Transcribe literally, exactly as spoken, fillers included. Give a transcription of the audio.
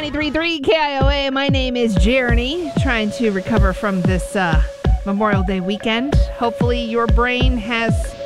ninety-three point three K I O A. My name is Jeremy, trying to recover from this uh, Memorial Day weekend. Hopefully your brain has